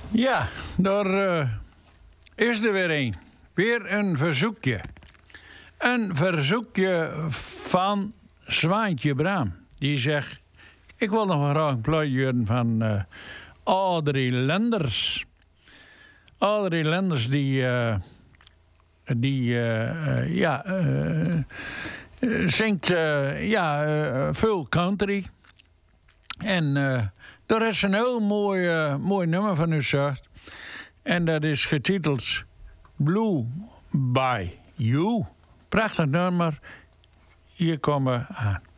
Ja, daar is er weer een. Weer een verzoekje. Een verzoekje van Zwaantje Braam. Die zegt: ik wil nog graag een plaatje horen van Audrey Lenders. Audrey Lenders zingt veel country. En daar is een heel mooi nummer van u zegt. En dat is getiteld Blue by You. Prachtig nummer. Hier komen we aan.